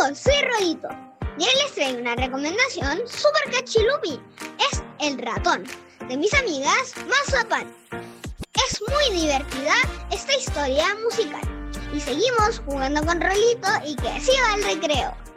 soy Rolito y hoy les traigo una recomendación super cachilupi. Es El ratón, de mis amigas Mazapán. Es muy divertida esta historia musical. Y seguimos jugando con Rolito y que siga el recreo.